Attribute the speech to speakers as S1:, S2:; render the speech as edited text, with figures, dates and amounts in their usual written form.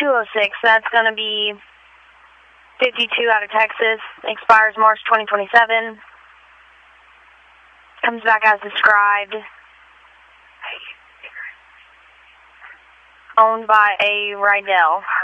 S1: 206. That's going to be 52 out of Texas. Expires March 2027. Comes back as described. Owned by a Rydell.